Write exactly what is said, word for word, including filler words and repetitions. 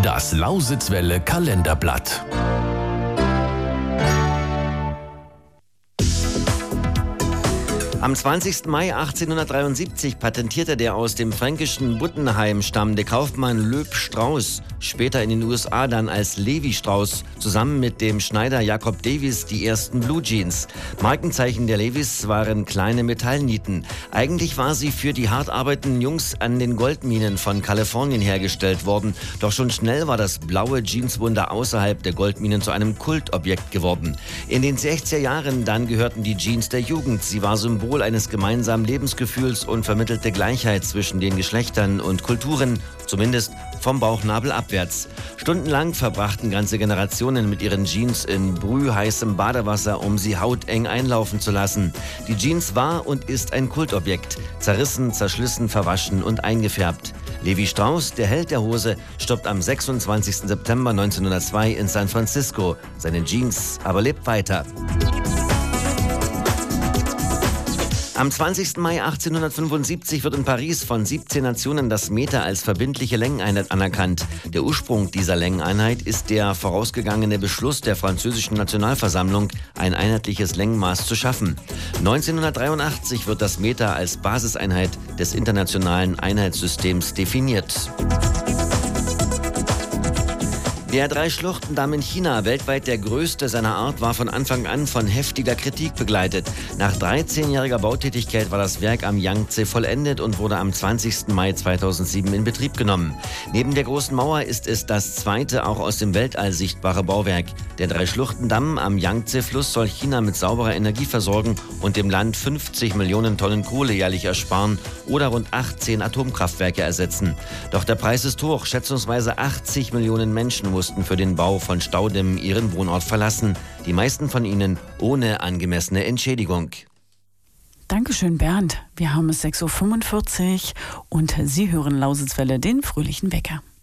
Das Lausitzwelle Kalenderblatt. Am zwanzigsten Mai achtzehnhundertdreiundsiebzig patentierte der aus dem fränkischen Buttenheim stammende Kaufmann Löb Strauß, später in den U S A dann als Levi Strauss, zusammen mit dem Schneider Jacob Davis die ersten Blue Jeans. Markenzeichen der Levis waren kleine Metallnieten. Eigentlich war sie für die hart arbeitenden Jungs an den Goldminen von Kalifornien hergestellt worden. Doch schon schnell war das blaue Jeanswunder außerhalb der Goldminen zu einem Kultobjekt geworden. In den sechziger Jahren dann gehörten die Jeans der Jugend. Sie war Symbol eines gemeinsamen Lebensgefühls und vermittelte Gleichheit zwischen den Geschlechtern und Kulturen, zumindest vom Bauchnabel abwärts. Stundenlang verbrachten ganze Generationen mit ihren Jeans in brühheißem Badewasser, um sie hauteng einlaufen zu lassen. Die Jeans war und ist ein Kultobjekt, zerrissen, zerschlissen, verwaschen und eingefärbt. Levi Strauss, der Held der Hose, stirbt am sechsundzwanzigsten September neunzehnhundertzwei in San Francisco. Seine Jeans aber lebt weiter. Am zwanzigsten Mai achtzehnhundertfünfundsiebzig wird in Paris von siebzehn Nationen das Meter als verbindliche Längeneinheit anerkannt. Der Ursprung dieser Längeneinheit ist der vorausgegangene Beschluss der französischen Nationalversammlung, ein einheitliches Längenmaß zu schaffen. neunzehnhundertdreiundachtzig wird das Meter als Basiseinheit des internationalen Einheitssystems definiert. Der Drei-Schluchtendamm in China, weltweit der größte seiner Art, war von Anfang an von heftiger Kritik begleitet. Nach dreizehnjähriger Bautätigkeit war das Werk am Yangtze vollendet und wurde am zwanzigsten Mai zweitausendsieben in Betrieb genommen. Neben der Großen Mauer ist es das zweite auch aus dem Weltall sichtbare Bauwerk. Der Drei-Schluchtendamm am Yangtze-Fluss soll China mit sauberer Energie versorgen und dem Land fünfzig Millionen Tonnen Kohle jährlich ersparen oder rund achtzehn Atomkraftwerke ersetzen. Doch der Preis ist hoch. Schätzungsweise achtzig Millionen Menschen mussten für den Bau von Staudämmen ihren Wohnort verlassen. Die meisten von ihnen ohne angemessene Entschädigung. Dankeschön, Bernd. Wir haben es sechs Uhr fünfundvierzig und Sie hören Lausitzwelle, den fröhlichen Wecker.